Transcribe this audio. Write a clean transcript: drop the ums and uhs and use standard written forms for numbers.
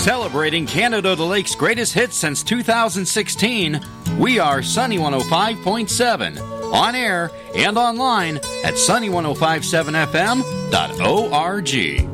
Celebrating Canada to Lake's greatest hits since 2016, we are Sunny 105.7. On air and online at sunny1057fm.org.